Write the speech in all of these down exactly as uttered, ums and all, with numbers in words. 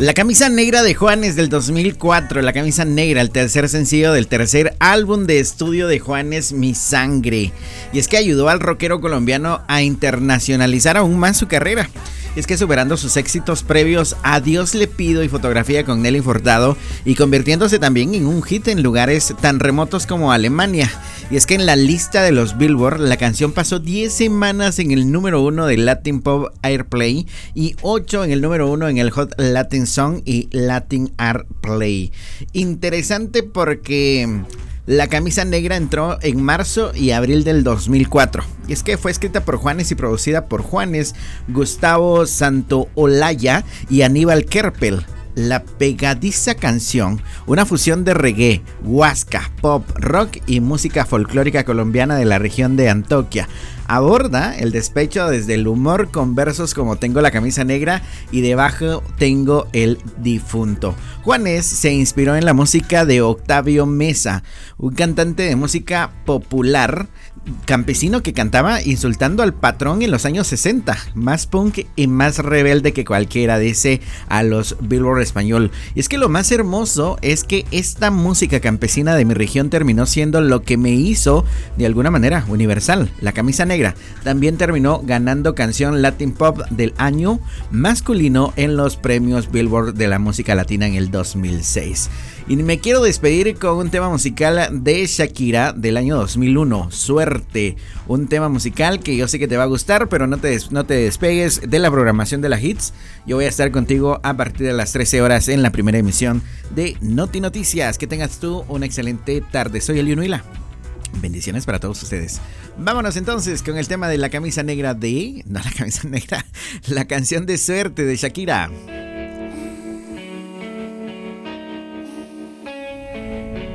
La camisa negra de Juanes del dos mil cuatro, La camisa negra, el tercer sencillo del tercer álbum de estudio de Juanes, Mi Sangre. Y es que ayudó al rockero colombiano a internacionalizar aún más su carrera. Y es que superando sus éxitos previos a Dios le pido y Fotografía con Nelly Furtado, y convirtiéndose también en un hit en lugares tan remotos como Alemania. Y es que en la lista de los Billboard la canción pasó diez semanas en el número uno de Latin Pop Airplay y ocho en el número uno en el Hot Latin Song y Latin Airplay. Interesante porque La camisa negra entró en marzo y abril del dos mil cuatro. Y es que fue escrita por Juanes y producida por Juanes, Gustavo Santaolalla y Aníbal Kerpel. La pegadiza canción, una fusión de reggae, huasca, pop, rock y música folclórica colombiana de la región de Antioquia, aborda el despecho desde el humor con versos como Tengo la camisa negra y debajo tengo el difunto. Juanes se inspiró en la música de Octavio Mesa, un cantante de música popular campesino que cantaba insultando al patrón en los años sesenta, más punk y más rebelde que cualquiera, dice a los Billboard español. Y es que lo más hermoso es que esta música campesina de mi región terminó siendo lo que me hizo de alguna manera universal. La camisa negra también terminó ganando canción Latin Pop del año masculino en los premios Billboard de la música latina en el dos mil seis. Y me quiero despedir con un tema musical de Shakira del año dos mil uno, Suerte. Un tema musical que yo sé que te va a gustar, pero no te, des- no te despegues de la programación de la Hits. Yo voy a estar contigo a partir de las trece horas en la primera emisión de Noti Noticias. Que tengas tú una excelente tarde. Soy Elio Nuila. Bendiciones para todos ustedes. Vámonos entonces con el tema de la camisa negra de... No, la camisa negra. La canción de Suerte de Shakira.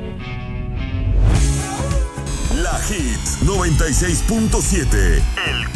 La Hits noventa y seis punto siete, el